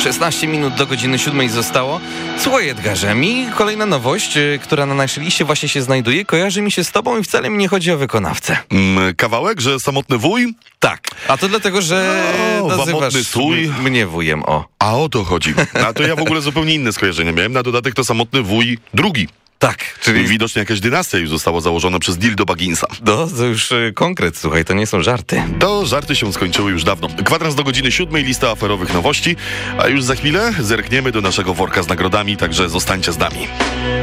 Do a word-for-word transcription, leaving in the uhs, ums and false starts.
szesnaście minut do godziny siódmej zostało. Słuchaj, Edgarze, mi kolejna nowość, y, która na naszej liście właśnie się znajduje, kojarzy mi się z tobą i wcale mi nie chodzi o wykonawcę. Mm, kawałek, że samotny wuj? Tak, a to dlatego, że No, nazywasz samotny sój. m- mnie wujem, o. A o to chodzi. A to ja w ogóle zupełnie inne skojarzenia miałem. Na dodatek to samotny wuj drugi. Tak, czyli Widocznie jakaś dynastia już została założona przez Dildo Bagginsa. no, to już y, konkret, słuchaj, to nie są żarty. To żarty się skończyły już dawno. Kwadrans do godziny siódmej, lista aferowych nowości, a już za chwilę zerkniemy do naszego worka z nagrodami, także zostańcie z nami.